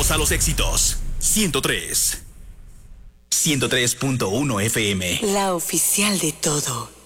Conectados a los éxitos. 103.1 FM. La oficial de todo.